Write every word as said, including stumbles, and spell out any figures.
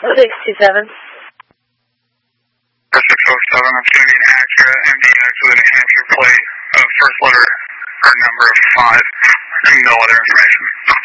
six two seven. six oh seven, that's going to be an Acura M D X with a New Hampshire plate, uh, first letter or number of five, no other information.